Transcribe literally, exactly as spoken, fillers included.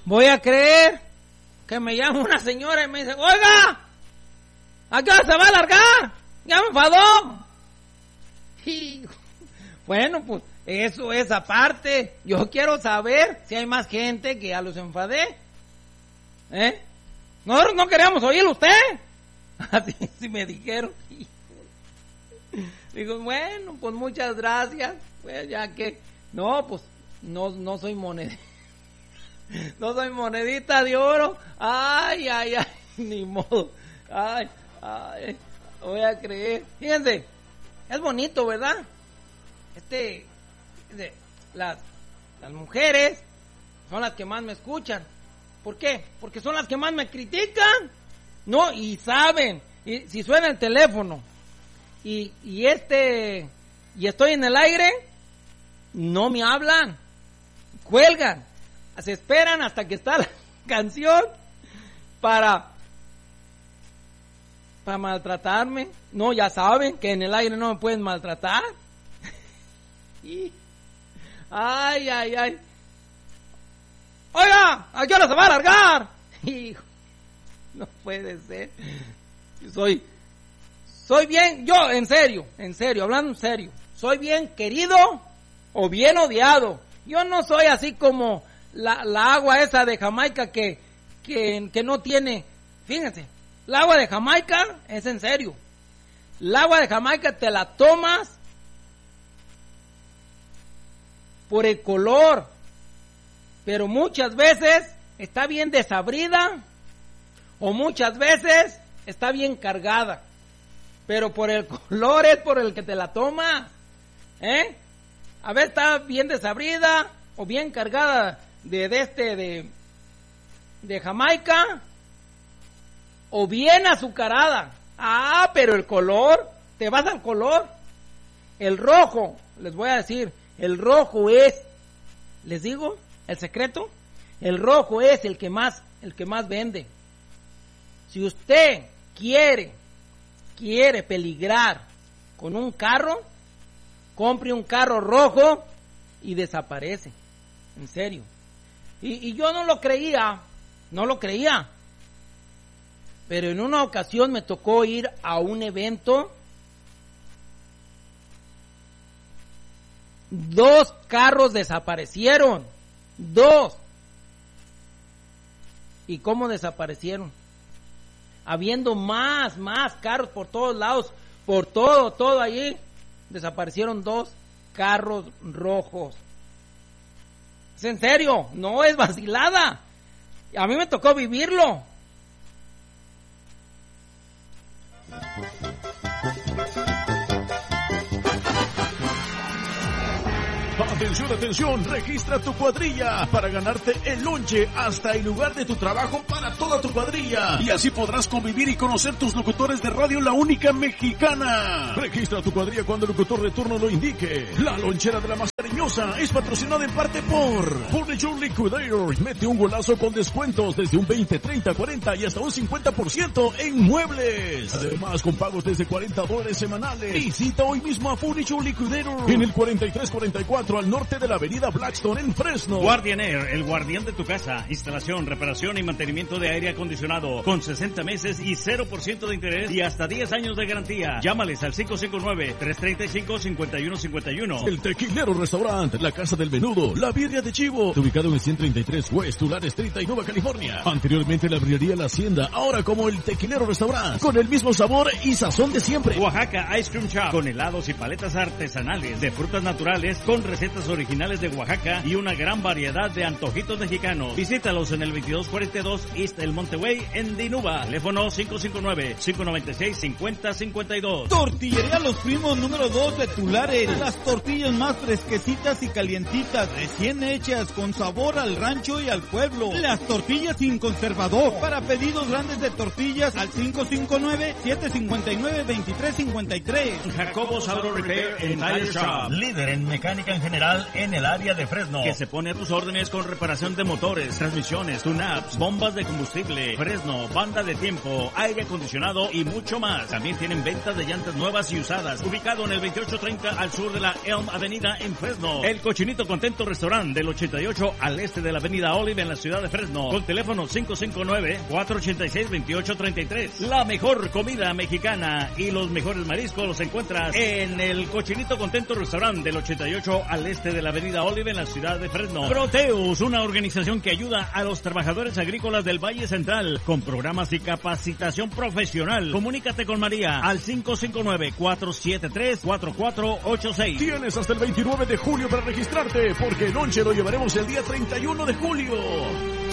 voy a creer que me llama una señora y me dice, oiga, ¿a qué hora se va a largar? Ya me enfadó. Y, bueno, pues eso es aparte. Yo quiero saber si hay más gente que ya los enfadé. ¿Eh? Nosotros no queríamos oírlo usted. Así sí me dijeron. Digo, bueno, pues muchas gracias. Pues ya que, no, pues no, no soy monedita. No soy monedita de oro. Ay, ay, ay, ni modo. Ay, ay, voy a creer. Fíjense, es bonito, ¿verdad? Este, de, las, las mujeres son las que más me escuchan. ¿Por qué? Porque son las que más me critican. No, y saben, y si suena el teléfono y, y este, y estoy en el aire, no me hablan, cuelgan, se esperan hasta que está la canción para, para maltratarme. No, ya saben que en el aire no me pueden maltratar. Y, ay, ay, ay. Oiga, ¿a qué hora se va a largar? Hijo, no puede ser. Soy, soy bien, yo en serio, en serio, hablando en serio, soy bien querido o bien odiado. Yo no soy así como la, la agua esa de Jamaica que, que, que no tiene, fíjense, el agua de Jamaica es en serio. El agua de Jamaica te la tomas por el color, pero muchas veces está bien desabrida o muchas veces está bien cargada, pero por el color es por el que te la tomas, ¿eh? A ver, está bien desabrida o bien cargada de, de este de, de Jamaica o bien azucarada. Ah, pero el color, te vas al color. El rojo, les voy a decir, el rojo es, les digo, el secreto, el rojo es el que más, el que más vende. Si usted quiere, quiere peligrar con un carro, compre un carro rojo y desaparece. En serio. Y, y yo no lo creía, no lo creía. Pero en una ocasión me tocó ir a un evento. Dos carros desaparecieron. Dos. ¿Y cómo desaparecieron? Habiendo más, más carros por todos lados, por todo, todo allí, desaparecieron dos carros rojos. Es en serio, no es vacilada. A mí me tocó vivirlo. Atención, atención, registra tu cuadrilla para ganarte el lonche hasta el lugar de tu trabajo para toda tu cuadrilla. Y así podrás convivir y conocer tus locutores de radio La Única Mexicana. Registra tu cuadrilla cuando el locutor de turno lo indique. La lonchera de la más cariñosa es patrocinada en parte por Furniture Liquidators. Mete un golazo con descuentos desde un veinte, treinta, cuarenta y hasta un cincuenta por ciento en muebles. Además, con pagos desde cuarenta dólares semanales. Visita hoy mismo a Furniture Liquidators en el cuarenta y tres cuarenta y cuatro al norte de la avenida Blackstone en Fresno. Guardian Air, el guardián de tu casa. Instalación, reparación y mantenimiento de aire acondicionado con sesenta meses y cero por ciento de interés y hasta diez años de garantía. Llámales al cinco cinco nueve, tres tres cinco, cinco uno cinco uno. El Tequilero Restaurant, la casa del menudo, la birria de chivo, ubicado en el ciento treinta y tres West Tulare Street y Nueva California. Anteriormente la birrería La Hacienda, ahora como el Tequilero Restaurant, con el mismo sabor y sazón de siempre. Oaxaca Ice Cream Shop, con helados y paletas artesanales de frutas naturales con recetas originales de Oaxaca y una gran variedad de antojitos mexicanos. Visítalos en el veintidós cuarenta y dos East El Monteway en Dinuba. Teléfono cinco cinco nueve, cinco nueve seis, cinco cero cinco dos. Tortillería Los Primos número dos de Tulare. Las tortillas más fresquecitas y calientitas, recién hechas, con sabor al rancho y al pueblo. Las tortillas sin conservador. Para pedidos grandes de tortillas al cinco cinco nueve, siete cinco nueve, dos tres cinco tres. Jacobos Auto Repair and Tire Shop, líder en mecánica en general local en el área de Fresno, que se pone a tus órdenes con reparación de motores, transmisiones, tune-ups, bombas de combustible. Fresno, banda de tiempo, aire acondicionado y mucho más. También tienen ventas de llantas nuevas y usadas, ubicado en el veintiocho treinta al sur de la Elm Avenida en Fresno. El Cochinito Contento Restaurant del ochenta y ocho al este de la Avenida Olive en la ciudad de Fresno, con teléfono cinco cinco nueve, cuatro ocho seis, dos ocho tres tres. La mejor comida mexicana y los mejores mariscos los encuentras en el Cochinito Contento Restaurant del ochenta y ocho al este de la Avenida Olive en la ciudad de Fresno. Proteus, una organización que ayuda a los trabajadores agrícolas del Valle Central con programas y capacitación profesional. Comunícate con María al cinco cinco nueve, cuatro siete tres, cuatro cuatro ocho seis. Tienes hasta el veintinueve de julio para registrarte, porque el lonche lo llevaremos el día treinta y uno de julio.